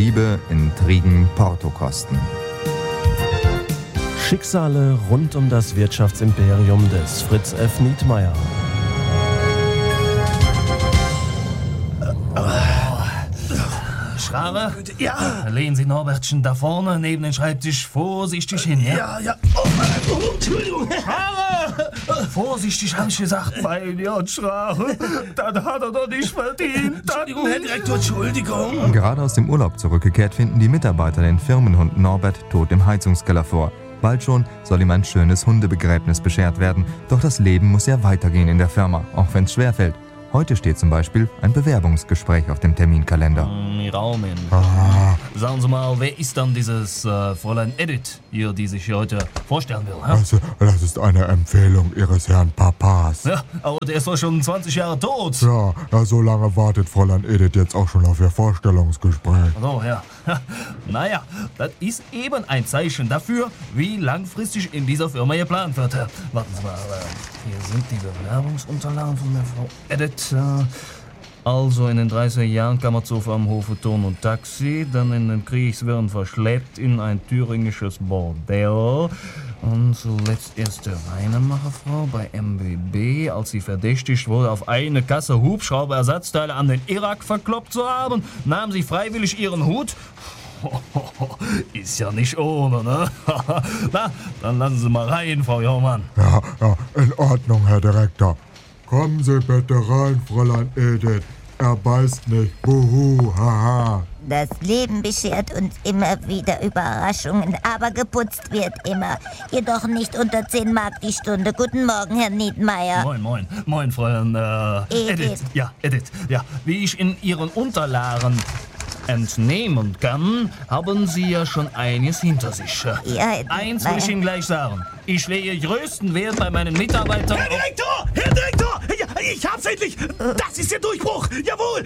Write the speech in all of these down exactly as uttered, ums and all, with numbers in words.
Liebe, Intrigen, Portokosten. Schicksale rund um das Wirtschaftsimperium des Fritz F. Nietmeyer. Schrabe? Ja. Lehnen Sie Norbertchen da vorne neben den Schreibtisch vorsichtig hin, ja? Ja, ja. Oh, oh, Entschuldigung. Schrabe! Vorsichtig, hab ich gesagt. Mein Gott, Schrabe. Das hat er doch nicht verdient. Entschuldigung, Herr Direktor, Entschuldigung. Gerade aus dem Urlaub zurückgekehrt, finden die Mitarbeiter den Firmenhund Norbert tot im Heizungskeller vor. Bald schon soll ihm ein schönes Hundebegräbnis beschert werden. Doch das Leben muss ja weitergehen in der Firma, auch wenn es schwerfällt. Heute steht zum Beispiel ein Bewerbungsgespräch auf dem Terminkalender. Mm, Raumen. Ah. Sagen Sie mal, wer ist dann dieses äh, Fräulein Edith hier, die sich hier heute vorstellen will? Ja? Also, das ist eine Empfehlung Ihres Herrn Papas. Ja, aber der ist doch schon zwanzig Jahre tot. Ja, ja, so lange wartet Fräulein Edith jetzt auch schon auf ihr Vorstellungsgespräch. So, ja. Naja, das ist eben ein Zeichen dafür, wie langfristig in dieser Firma geplant wird. Warten Sie mal, äh, hier sind die Bewerbungsunterlagen von der Frau Edith. Äh, Also in den dreißiger Jahren Kammerzofe am Hofe Turn und Taxi, dann in den Kriegswirren verschleppt in ein thüringisches Bordell und zuletzt erste Weinemacherfrau bei M B B, als sie verdächtigt wurde, auf eine Kasse Hubschrauberersatzteile an den Irak verkloppt zu haben, nahm sie freiwillig ihren Hut. Ist ja nicht ohne, ne? Na, dann lassen Sie mal rein, Frau Jormann. Ja, ja, in Ordnung, Herr Direktor. Kommen Sie bitte rein, Fräulein Edith. Er beißt nicht. Buhu, haha. Das Leben beschert uns immer wieder Überraschungen, aber geputzt wird immer. Jedoch nicht unter zehn Mark die Stunde. Guten Morgen, Herr Nietmeyer. Moin, moin. Moin, Fräulein äh, Edith. Edith. Ja, Edith. Ja, wie ich in Ihren Unterlagen entnehmen kann, haben Sie ja schon einiges hinter sich. Ja, Herr Eins will ich Nietmeyer. Ihnen gleich sagen. Ich lege größten Wert bei meinen Mitarbeitern Herr Direktor! Herr Direktor! Ja, ich hab's endlich! Das ist der Durchbruch! Jawohl!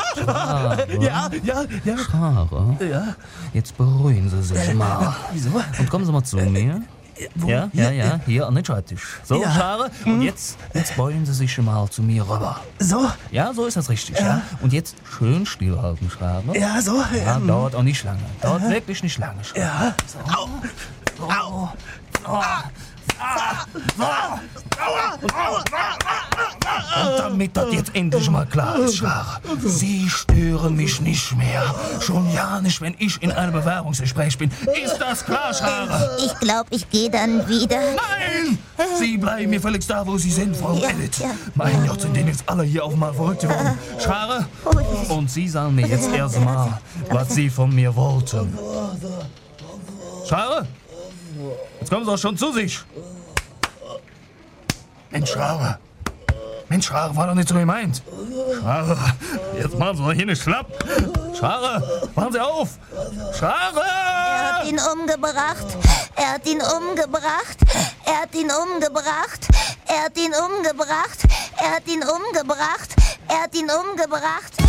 Ja, ja, ja. Schare. Ja. Jetzt beruhigen Sie sich mal. Wieso? Und kommen Sie mal zu mir. Wo? Ja, ja, ja, hier an den Schreibtisch. So, Ja. Schare. Und jetzt, jetzt beugen Sie sich mal zu mir rüber. So? Ja, so ist das richtig, ja. Und jetzt schön stillhalten, Schare. Ja, so? Ja, dauert auch nicht lange. Dauert wirklich nicht lange, Schare. Ja. So. Au! Au! Aua! Aua! Aua! Und damit das jetzt endlich mal klar ist, Schare. Sie stören mich nicht mehr. Schon ja nicht, wenn ich in einem Bewerbungsgespräch bin. Ist das klar, Schare? Ich glaube, ich gehe dann wieder. Nein! Sie bleiben mir völlig da, wo Sie sind, Frau Ja, Edith. ja. Mein Gott, sind denen jetzt alle hier auf mal verrückt geworden. Schare? Und Sie sagen mir jetzt erst mal, was Sie von mir wollten. Schare? Jetzt kommen Sie doch schon zu sich. Mensch, Schare. Mensch, Schare, war doch nicht so gemeint. Schare, jetzt machen Sie doch hier nicht schlapp. Schare, machen Sie auf. Schare! Er hat ihn umgebracht. Er hat ihn umgebracht. Er hat ihn umgebracht. Er hat ihn umgebracht. Er hat ihn umgebracht. Er hat ihn umgebracht.